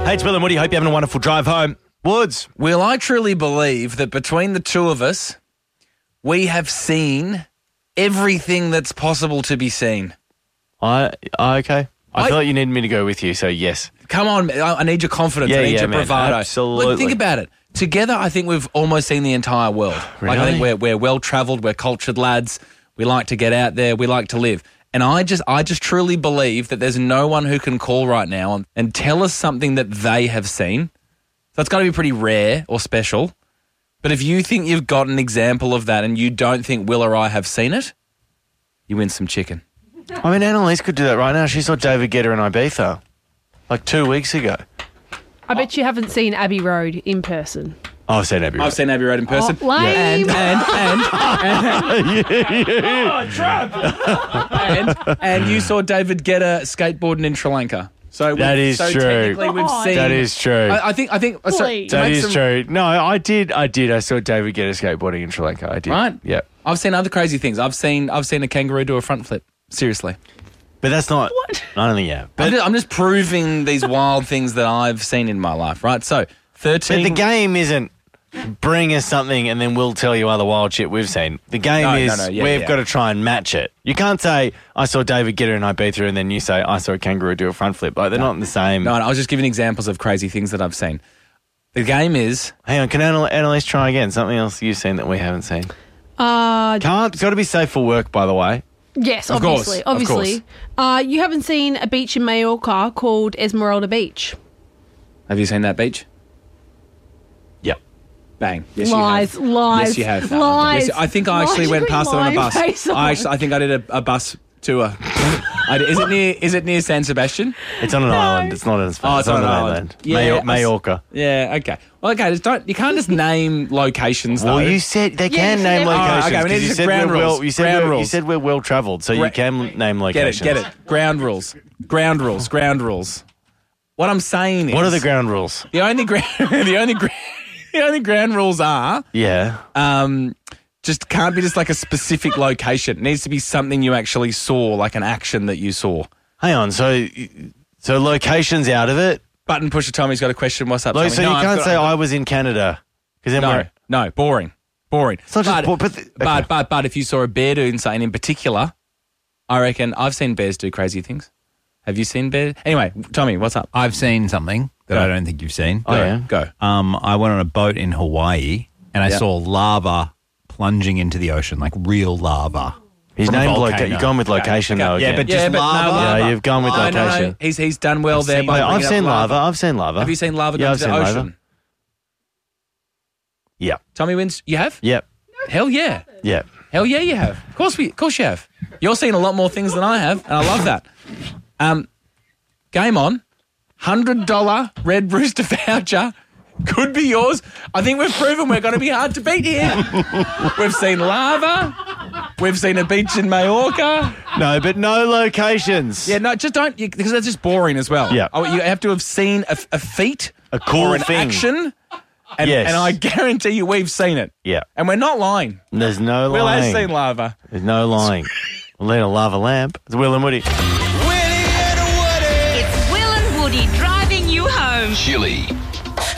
Hey, it's Will and Woody. Hope you're having a wonderful drive home. Woods. Will, I truly believe that between the two of us, we have seen everything that's possible to be seen. Okay. I feel like you need me to go with you, so yes. Come on, I need your confidence. I need your bravado. Absolutely. Look, think about it. Together, I think we've almost seen the entire world. Really? Like, I think we're well-travelled, we're cultured lads, we like to get out there, we like to live. And I just truly believe that there's no one who can call right now and tell us something that they have seen. So it's got to be pretty rare or special. But if you think you've got an example of that and you don't think Will or I have seen it, you win some chicken. I mean, Annalise could do that right now. She saw David Guetta in Ibiza like 2 weeks ago. I bet you haven't seen Abbey Road in person. Oh, I've seen Abbey Road. I've seen Abbey Road in person. Oh, lame. And you saw David Guetta skateboarding in Sri Lanka. So That is true. Technically, we've seen. That is true. I think. Please. That is true. No, I did. I saw David Guetta skateboarding in Sri Lanka. I did. Right? Yeah. I've seen other crazy things. I've seen a kangaroo do a front flip. Seriously. But that's not. What? I don't think, yeah. But I'm just proving these wild things that I've seen in my life, right? So, 13... But the game isn't bring us something and then we'll tell you other wild shit we've seen. The game we've got to try and match it. You can't say, I saw David Guetta in Ibiza and then you say, I saw a kangaroo do a front flip. Like, they're not in the same... No, I was just giving examples of crazy things that I've seen. The game is... Hang on, can Annalise try again? Something else you've seen that we haven't seen? Got to be safe for work, by the way. Yes, Of course. obviously. You haven't seen a beach in Mallorca called Esmeralda Beach. Have you seen that beach? Yep. Bang. Yes, Lies, you have. lies, Yes, you have. lies. Yes, I think I actually Lies. went past it on a bus. Lying face on. I think I did a bus tour. Is it near San Sebastian? It's on an island. It's not in Spain. Oh, it's on an island. island. Yeah, Mallorca. Yeah, okay. Well, okay, you can't just name locations, though. Well, you said they can you name said- locations. Okay, we need 'cause you to said ground we're rules. well. You Ground said we're well travelled, so you can name locations. Get it. Ground rules. Ground rules. What I'm saying is... What are the ground rules? The only ground rules are... Yeah. Just can't be just like a specific location. It needs to be something you actually saw, like an action that you saw. Hang on. So locations out of it. Button pusher Tommy's got a question. What's up, Tommy? So you can't say I was in Canada. No, boring. It's not just But if you saw a bear doing something in particular, I reckon I've seen bears do crazy things. Have you seen bears? Anyway, Tommy, what's up? I've seen something that Go. I don't think you've seen. Oh, yeah. Go. I went on a boat in Hawaii and I Yeah. saw lava plunging into the ocean, like real lava. He's From a named volcano. location. You've gone with location though. Yeah, again. but just lava. Yeah, you've gone with location. No. He's done well there. By I've bringing seen up lava. I've seen lava. Have you seen lava Yeah, go I've into the seen ocean? lava. Yeah. Tommy wins. You have? Yep. Hell yeah. Yep. Hell yeah, you have. Of course you have. You're seeing a lot more things than I have, and I love that. Game on. $100 Red Rooster voucher could be yours. I think we've proven we're going to be hard to beat here. We've seen lava. We've seen a beach in Mallorca. No, but no locations. Yeah, no, just don't, because that's just boring as well. Yeah. Oh, you have to have seen a feat, A cool or an thing. action, and, Yes. and I guarantee you we've seen it. Yeah. And we're not lying. There's no Will has lying. seen lava. There's no lying. We'll need a lava lamp. It's Will and Woody. It's Will and Woody driving you home. Chili.